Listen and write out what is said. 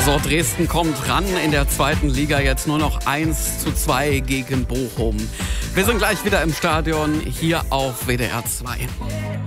So, Dresden kommt ran in der zweiten Liga, jetzt nur noch 1:2 gegen Bochum. Wir sind gleich wieder im Stadion, hier auf WDR 2.